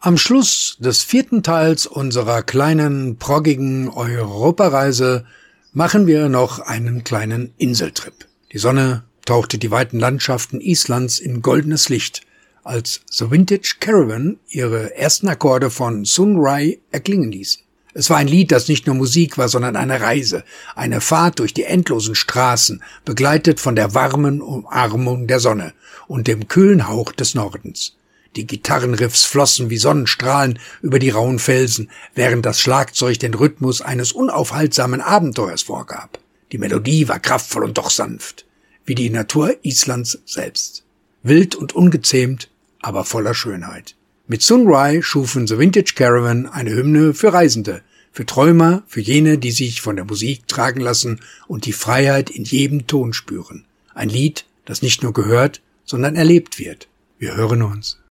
Am Schluss des 4. Teils unserer kleinen, proggigen Europareise machen wir noch einen kleinen Inseltrip. Die Sonne tauchte die weiten Landschaften Islands in goldenes Licht, als The Vintage Caravan ihre ersten Akkorde von Sunrise erklingen ließen. Es war ein Lied, das nicht nur Musik war, sondern eine Reise, eine Fahrt durch die endlosen Straßen, begleitet von der warmen Umarmung der Sonne und dem kühlen Hauch des Nordens. Die Gitarrenriffs flossen wie Sonnenstrahlen über die rauen Felsen, während das Schlagzeug den Rhythmus eines unaufhaltsamen Abenteuers vorgab. Die Melodie war kraftvoll und doch sanft, wie die Natur Islands selbst. Wild und ungezähmt, aber voller Schönheit. Mit Sunrise schufen The Vintage Caravan eine Hymne für Reisende, für Träumer, für jene, die sich von der Musik tragen lassen und die Freiheit in jedem Ton spüren. Ein Lied, das nicht nur gehört, sondern erlebt wird. Wir hören uns.